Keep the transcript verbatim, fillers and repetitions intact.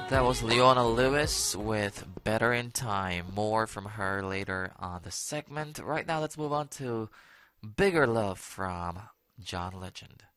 That was Leona Lewis with Better in Time. More from her later on the segment. Right now, let's move on to Bigger Love from John Legend.